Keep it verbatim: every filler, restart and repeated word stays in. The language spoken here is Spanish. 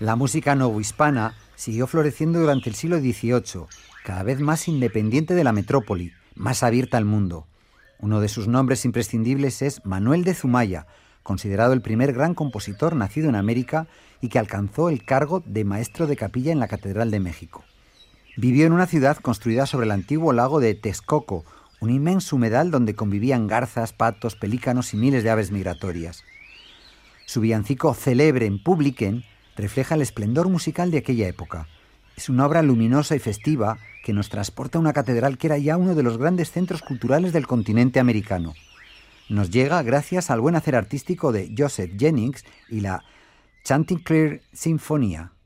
La música novohispana siguió floreciendo durante el siglo dieciocho, cada vez más independiente de la metrópoli, más abierta al mundo. Uno de sus nombres imprescindibles es Manuel de Zumaya, considerado el primer gran compositor nacido en América y que alcanzó el cargo de maestro de capilla en la Catedral de México. Vivió en una ciudad construida sobre el antiguo lago de Texcoco, un inmenso humedal donde convivían garzas, patos, pelícanos y miles de aves migratorias. Su villancico célebre en Publiquen refleja el esplendor musical de aquella época. Es una obra luminosa y festiva que nos transporta a una catedral que era ya uno de los grandes centros culturales del continente americano. Nos llega gracias al buen hacer artístico de Joseph Jennings y la Chanticleer Sinfonía.